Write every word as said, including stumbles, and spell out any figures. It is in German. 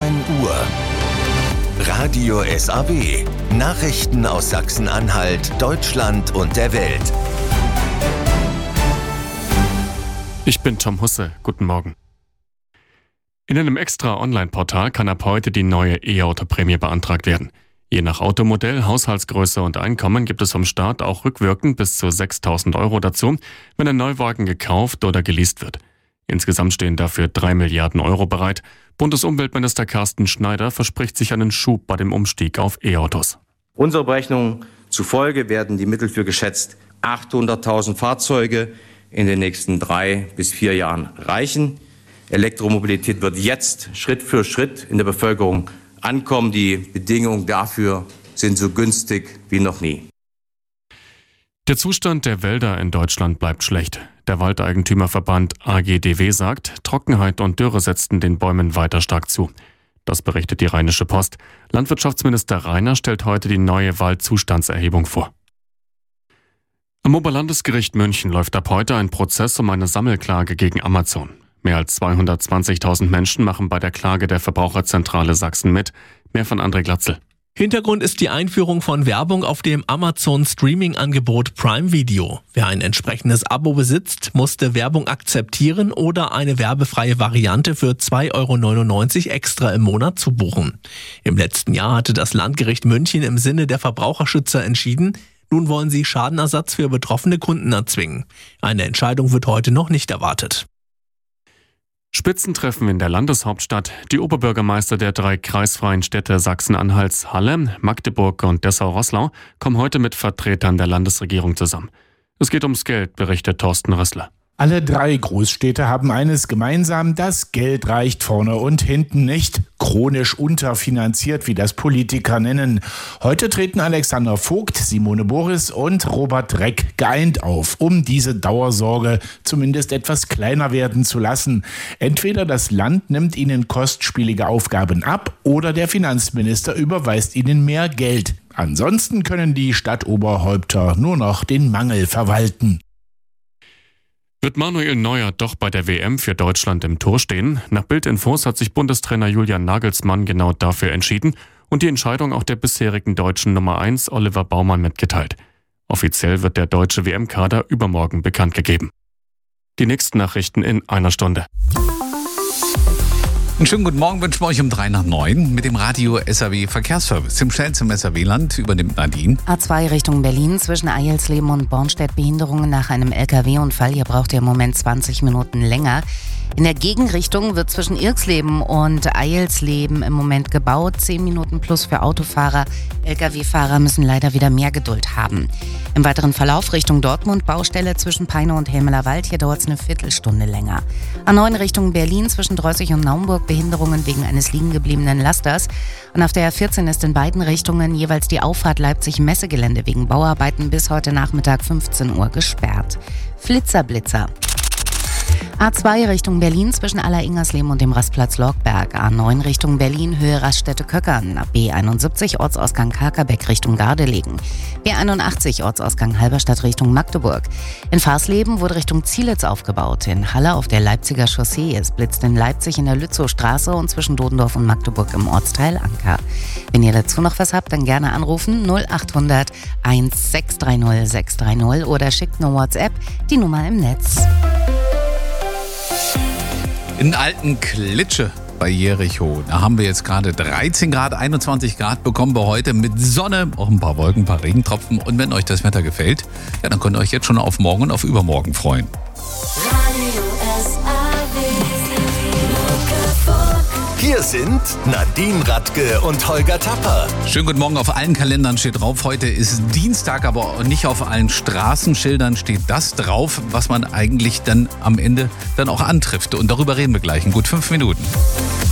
neun Uhr. Radio S A W. Nachrichten aus Sachsen-Anhalt, Deutschland und der Welt. Ich bin Tom Husse. Guten Morgen. In einem extra Online-Portal kann ab heute die neue E-Auto-Prämie beantragt werden. Je nach Automodell, Haushaltsgröße und Einkommen gibt es vom Staat auch rückwirkend bis zu sechstausend Euro dazu, wenn ein Neuwagen gekauft oder geleast wird. Insgesamt stehen dafür drei Milliarden Euro bereit. Bundesumweltminister Carsten Schneider verspricht sich einen Schub bei dem Umstieg auf E-Autos. Unserer Berechnung zufolge werden die Mittel für geschätzt achthunderttausend Fahrzeuge in den nächsten drei bis vier Jahren reichen. Elektromobilität wird jetzt Schritt für Schritt in der Bevölkerung ankommen. Die Bedingungen dafür sind so günstig wie noch nie. Der Zustand der Wälder in Deutschland bleibt schlecht. Der Waldeigentümerverband A G D W sagt, Trockenheit und Dürre setzten den Bäumen weiter stark zu. Das berichtet die Rheinische Post. Landwirtschaftsminister Rainer stellt heute die neue Waldzustandserhebung vor. Am Oberlandesgericht München läuft ab heute ein Prozess um eine Sammelklage gegen Amazon. Mehr als zweihundertzwanzigtausend Menschen machen bei der Klage der Verbraucherzentrale Sachsen mit. Mehr von André Glatzel. Hintergrund ist die Einführung von Werbung auf dem Amazon-Streaming-Angebot Prime Video. Wer ein entsprechendes Abo besitzt, musste Werbung akzeptieren oder eine werbefreie Variante für zwei Euro neunundneunzig extra im Monat zu buchen. Im letzten Jahr hatte das Landgericht München im Sinne der Verbraucherschützer entschieden. Nun wollen sie Schadenersatz für betroffene Kunden erzwingen. Eine Entscheidung wird heute noch nicht erwartet. Spitzentreffen in der Landeshauptstadt. Die Oberbürgermeister der drei kreisfreien Städte Sachsen-Anhalts, Halle, Magdeburg und Dessau-Roßlau kommen heute mit Vertretern der Landesregierung zusammen. Es geht ums Geld, berichtet Thorsten Rössler. Alle drei Großstädte haben eines gemeinsam: das Geld reicht vorne und hinten nicht. Chronisch unterfinanziert, wie das Politiker nennen. Heute treten Alexander Vogt, Simone Boris und Robert Reck geeint auf, um diese Dauersorge zumindest etwas kleiner werden zu lassen. Entweder das Land nimmt ihnen kostspielige Aufgaben ab oder der Finanzminister überweist ihnen mehr Geld. Ansonsten können die Stadtoberhäupter nur noch den Mangel verwalten. Wird Manuel Neuer doch bei der W M für Deutschland im Tor stehen? Nach Bild-Infos hat sich Bundestrainer Julian Nagelsmann genau dafür entschieden und die Entscheidung auch der bisherigen deutschen Nummer eins Oliver Baumann mitgeteilt. Offiziell wird der deutsche W M-Kader übermorgen bekannt gegeben. Die nächsten Nachrichten in einer Stunde. Einen schönen guten Morgen wünschen wir euch um drei nach neun mit dem Radio S A W Verkehrsservice. Im Schnell zum S A W-Land übernimmt Nadine. A zwei Richtung Berlin zwischen Eilsleben und Bornstedt Behinderungen nach einem L K W-Unfall. Hier braucht ihr im Moment zwanzig Minuten länger. In der Gegenrichtung wird zwischen Irksleben und Eilsleben im Moment gebaut. zehn Minuten plus für Autofahrer. L K W-Fahrer müssen leider wieder mehr Geduld haben. Im weiteren Verlauf Richtung Dortmund Baustelle zwischen Peine und Helmeler Wald. Hier dauert es eine Viertelstunde länger. A neun Richtung Berlin zwischen Dreußig und Naumburg Behinderungen wegen eines liegengebliebenen Lasters. Und auf der A vierzehn ist in beiden Richtungen jeweils die Auffahrt Leipzig-Messegelände wegen Bauarbeiten bis heute Nachmittag fünfzehn Uhr gesperrt. Flitzer-Blitzer. A zwei Richtung Berlin zwischen Aller-Ingersleben und dem Rastplatz Lorgberg. A neun Richtung Berlin Höhe Raststätte-Köckern. B einundsiebzig Ortsausgang Karkerbeck Richtung Gardelegen. B einundachtzig Ortsausgang Halberstadt Richtung Magdeburg. In Farsleben wurde Richtung Zielitz aufgebaut. In Halle auf der Leipziger Chaussee. Es blitzt in Leipzig in der Lützowstraße und zwischen Dodendorf und Magdeburg im Ortsteil Anker. Wenn ihr dazu noch was habt, dann gerne anrufen null achthundert eins sechs drei null sechs drei null oder schickt nur WhatsApp, die Nummer im Netz. In alten Klitsche bei Jericho. Da haben wir jetzt gerade dreizehn Grad, einundzwanzig Grad bekommen wir heute mit Sonne, auch ein paar Wolken, ein paar Regentropfen. Und wenn euch das Wetter gefällt, ja, dann könnt ihr euch jetzt schon auf morgen und auf übermorgen freuen. Hier sind Nadine Radke und Holger Tapper. Schönen guten Morgen, auf allen Kalendern steht drauf. Heute ist Dienstag, aber nicht auf allen Straßenschildern steht das drauf, was man eigentlich dann am Ende dann auch antrifft. Und darüber reden wir gleich in gut fünf Minuten.